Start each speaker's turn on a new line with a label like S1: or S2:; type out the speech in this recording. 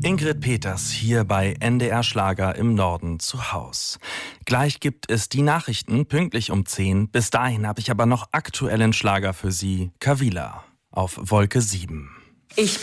S1: Ingrid Peters hier bei NDR Schlager im Norden zu Haus. Gleich gibt es die Nachrichten pünktlich um 10. Bis dahin habe ich aber noch aktuellen Schlager für Sie. Kavila auf Wolke 7.